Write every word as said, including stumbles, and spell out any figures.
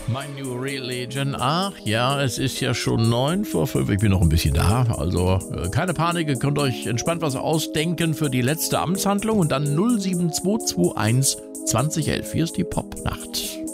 My New Religion. Ach ja, es ist ja schon neun vor fünf. Ich bin noch ein bisschen da. Also äh, keine Panik, ihr könnt euch entspannt was ausdenken für die letzte Amtshandlung und dann null sieben zwei zwei eins zwanzig elf. Hier ist die Popnacht.